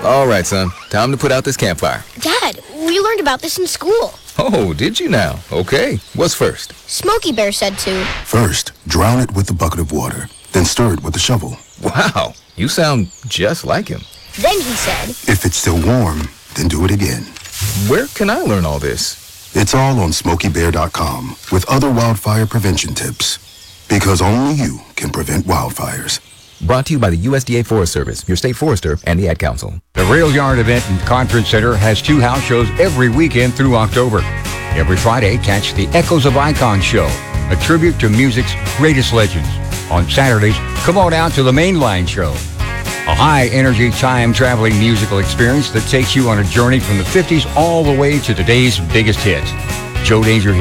All right, son. Time to put out this campfire. Dad, we learned about this in school. Oh, did you now? Okay. What's first? Smokey Bear said to. First, drown it with a bucket of water. Then stir it with a shovel. Wow. You sound just like him. Then he said. If it's still warm, then do it again. Where can I learn all this? It's all on SmokeyBear.com with other wildfire prevention tips. Because only you can prevent wildfires. Brought to you by the USDA Forest Service, your state forester, and the Ad Council. The Rail Yard Event and Conference Center has 2 house shows every weekend through October. Every Friday, catch the Echoes of Icon Show, a tribute to music's greatest legends. On Saturdays, come on out to the Mainline Show, a high-energy, time-traveling musical experience that takes you on a journey from the 50s all the way to today's biggest hits. Joe Danger